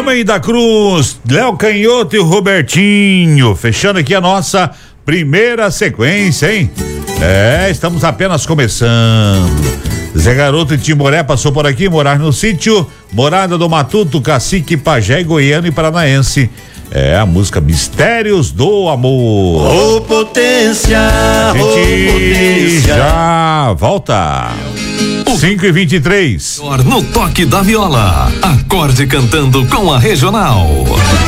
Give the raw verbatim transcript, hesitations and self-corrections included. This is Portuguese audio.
Homem da Cruz, Léo Canhoto e o Robertinho, fechando aqui a nossa primeira sequência, hein? É, estamos apenas começando. Zé Garoto e Timboré passou por aqui, morar no sítio, morada do Matuto, Cacique, Pajé, Goiano e Paranaense. É a música Mistérios do Amor. Ô oh, potência, a gente oh, potência. Já volta. cinco e vinte e três. No toque da viola, acorde cantando com a Regional.